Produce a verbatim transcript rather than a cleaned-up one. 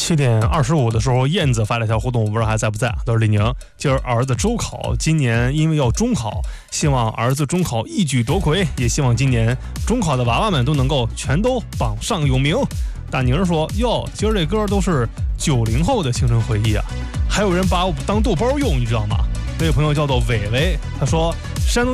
七点二十五的时候，燕子发了一条互动，我不知道还在不在。都是李宁，今儿儿子周考，今年因为要中考，希望儿子中考一举夺魁，也希望今年中考的娃娃们都能够全都榜上有名。大宁说：“哟，今儿这歌都是九零后的青春回忆啊！还有人把我当豆包用，你知道吗？”这位朋友叫做伟伟，他说：“